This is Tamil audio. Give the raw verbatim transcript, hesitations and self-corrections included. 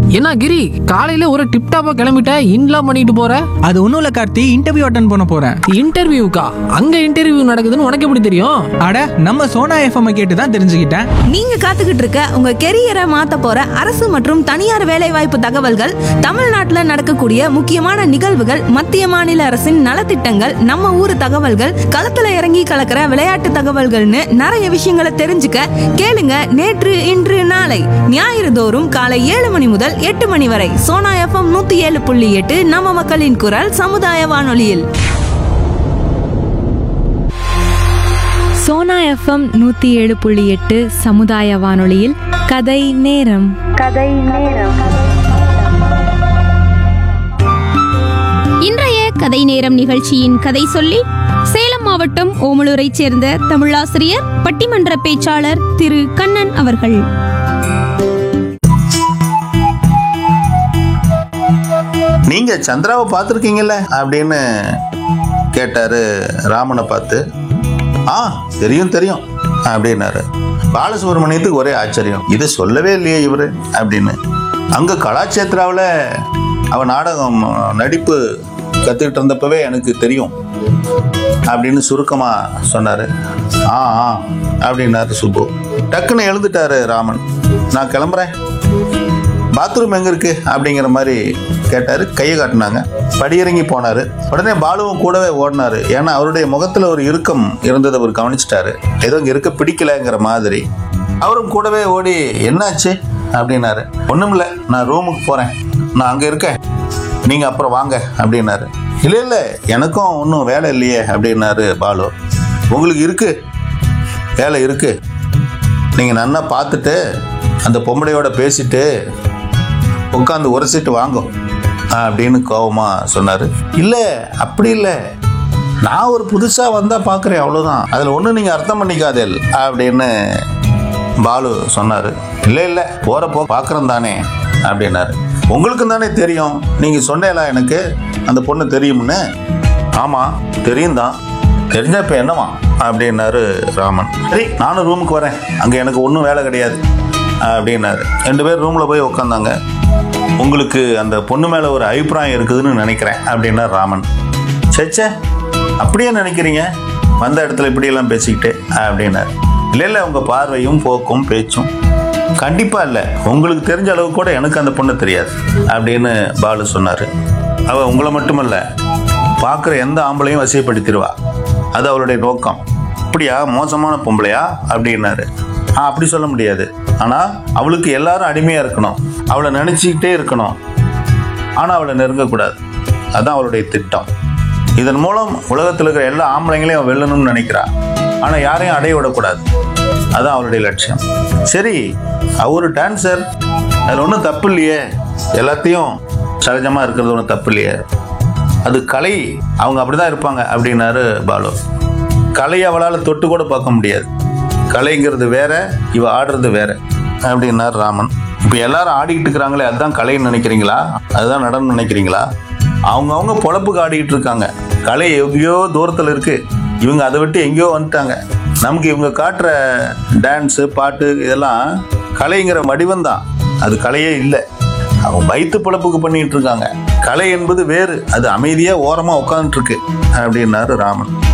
என்ன கிரி, காலையில ஒரு டிப்டாப்பா கிளம்பிட்ட, இன்லாம் பண்ணிட்டு போற? அது ஒன்றும் இல்லை கார்த்தி, இன்டர்வியூ அட்டன் பண்ண போகிறேன். இன்டர்வியூக்கா? அங்க இன்டர்வியூ நடக்குதுன்னு உனக்கு எப்படி தெரியும்? அட, நம்ம சோனா எஃப்எம் கேட்டு தான் தெரிஞ்சுக்கிட்டேன். நீங்க காத்துக்கிட்டு இருக்க உங்க கெரியரை மாத்த போற அரசு மற்றும் தனியார் வேலைவாய்ப்பு தகவல்கள், தமிழ்நாட்டுல நடக்கக்கூடிய முக்கியமான நிகழ்வுகள், மத்திய மாநில அரசின் நலத்திட்டங்கள், நம்ம ஊர் தகவல்கள், களத்துல இறங்கி கலக்கிற விளையாட்டு தகவல்கள்னு நிறைய விஷயங்களை தெரிஞ்சுக்க கேளுங்க. நேற்று இன்று நாளை ஞாயிறு தோறும் காலை ஏழு மணி முதல் எட்டு மணி வரை சோனா எஃப்எம் நூத்தி ஏழு புள்ளி எட்டு நம்ம மக்களின் குரல் சமுதாய வானொலியில். சோனா எஃப்எம் நூத்தி ஏழு புள்ளி எட்டு சமுதாய வானொலியில் கதை நேரம். கதை நேரம். இன்றைய கதை நேரம் நிகழ்ச்சியின் கதை சொல்லி சேலம் மாவட்டம் ஓமலூரைச் சேர்ந்த தமிழாசிரியர், பட்டிமன்ற பேச்சாளர் திரு கண்ணன் அவர்கள். நீங்க சந்திராவை பார்த்துருக்கீங்கல்ல அப்படின்னு கேட்டாரு ராமனை பார்த்து. ஆ, தெரியும் தெரியும் அப்படின்னாரு. பாலசுப்ரமணியத்துக்கு ஒரே ஆச்சரியம், இதை சொல்லவே இல்லையே இவரு அப்படின்னு. அங்க கலாட்சேத்ராவில் அவன் நாடகம் நடிப்பு கத்துக்கிட்டு இருந்தப்பவே எனக்கு தெரியும் அப்படின்னு சுருக்கமா சொன்னாரு. ஆ ஆ அப்படின்னாரு சுப்பு. டக்குன்னு எழுந்துட்டாரு ராமன். நான் கிளம்புறேன், பாத்ரூம் எங்க இருக்கு அப்படிங்கிற மாதிரி கேட்டாரு. கையை காட்டினாங்க. படியிறங்கி போனாரு. உடனே பாலுவும் கூடவே ஓடினாரு. ஏன்னா அவருடைய முகத்துல ஒரு இறுக்கம் இருந்ததை அவர் கவனிச்சிட்டாரு. ஏதோ இங்க இருக்க பிடிக்கலங்கிற மாதிரி. அவரும் கூடவே ஓடி என்னாச்சு அப்படின்னாரு. ஒண்ணும் இல்லை, நான் ரூமுக்கு போறேன், நான் அங்க இருக்கேன், நீங்க அப்புறம் வாங்க அப்படின்னாரு. இல்ல இல்ல, எனக்கும் ஒன்றும் வேலை இல்லையே அப்படின்னாரு பாலு. உங்களுக்கு இருக்கு, வேலை இருக்கு, நீங்க நன்னா பார்த்துட்டு அந்த பொம்பளையோட பேசிட்டு உட்காந்து உரசிட்டு வாங்க அப்படின்னு கோபமா சொன்னாரு. இல்ல அப்படி இல்லை, நான் ஒரு புதுசா வந்தா பாக்குறேன், அவ்வளவுதான், அதுல ஒண்ணு நீங்க அர்த்தம் பண்ணிக்காதேல் அப்படின்னு பாலு சொன்னாரு. இல்ல இல்ல, போறப்போ பாக்குறேன் தானே அப்படின்னாரு. உங்களுக்கு தானே தெரியும், நீங்க சொன்னேலா எனக்கு அந்த பொண்ணு தெரியும்னு. ஆமா தெரியும் தான், தெரிஞ்ச இப்ப என்னவா அப்படின்னாரு ராமன். சரி, நானும் ரூமுக்கு வரேன், அங்க எனக்கு ஒன்றும் வேலை கிடையாது அப்படின்னாரு. ரெண்டு பேர் ரூம்ல போய் உட்காந்தாங்க. உங்களுக்கு அந்த பொண்ணு மேல ஒரு அபிப்பிராயம் இருக்குதுன்னு நினைக்கிறேன் அப்படின்னா ராமன். சேச்சே, அப்படியே நினைக்கிறீங்க, வந்த இடத்துல இப்படியெல்லாம் பேசிக்கிட்டு அப்படின்னாரு. இல்லை இல்லை, உங்க பார்வையும் போக்கும் பேச்சும் கண்டிப்பா இல்லை, உங்களுக்கு தெரிஞ்ச அளவு கூட எனக்கு அந்த பொண்ணு தெரியாது அப்படின்னு பாலு சொன்னாரு. அவ உங்களை மட்டுமல்ல, பார்க்குற எந்த ஆம்பளையும் வசியப்படுத்திடுவா, அது அவளுடைய நோக்கம். அப்படியா, மோசமான பொம்பளையா அப்படின்னாரு. ஆ, அப்படி சொல்ல முடியாது, ஆனா அவளுக்கு எல்லாரும் அடிமையா இருக்கணும், அவளை நினைச்சுக்கிட்டே இருக்கணும், ஆனா அவளை நெருங்கக்கூடாது, அதுதான் அவளுடைய திட்டம். இதன் மூலம் உலகத்தில் இருக்கிற எல்லா ஆம்பளைங்களையும் வெல்லணும்னு நினைக்கிறா, ஆனா யாரையும் அடைய விடக்கூடாது, அதுதான் அவளுடைய லட்சியம். சரி, அவரு டான்சர், அதில் ஒன்றும் தப்பு இல்லையே, எல்லாத்தையும் சகஜமா இருக்கிறது ஒன்றும் தப்பு இல்லையே, அது கலை, அவங்க அப்படிதான் இருப்பாங்க அப்படின்னாரு பாலு. கலையை அவளால் தொட்டு கூட பார்க்க முடியாது, கலைங்கிறது வேற, இவ ஆடுறது வேற அப்படின்னாரு ராமன். இப்போ எல்லாரும் ஆடிக்கிட்டு இருக்கிறாங்களே, அதுதான் கலைன்னு நினைக்கிறீங்களா, அதுதான் நடனம் நினைக்கிறீங்களா? அவங்க அவங்க பொழப்புக்கு ஆடிக்கிட்டு இருக்காங்க, கலை எங்கேயோ தூரத்தில் இருக்கு, இவங்க அதை விட்டு எங்கேயோ வந்துட்டாங்க. நமக்கு இவங்க காட்டுற டான்ஸு பாட்டு இதெல்லாம் கலைங்கிற வடிவம் தான், அது கலையே இல்லை. அவங்க வயிற்று பொழப்புக்கு பண்ணிட்டு இருக்காங்க. கலை என்பது வேறு, அது அமைதியா ஓரமா உட்காந்துட்டு இருக்கு அப்படின்னாரு ராமன்.